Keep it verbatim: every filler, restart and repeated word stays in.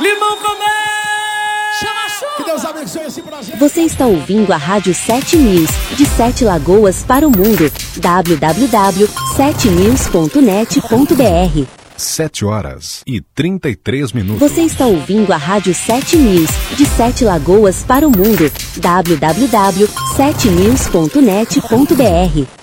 Limão com mel! Chama a chuva! Que Deus abençoe esse projeto. Você está ouvindo a Rádio sete News, de Sete Lagoas para o mundo. w w w ponto sete news ponto net ponto b r. Sete horas e trinta e três minutos. Você está ouvindo a Rádio sete News, de Sete Lagoas para o mundo. w w w ponto sete news ponto net ponto b r.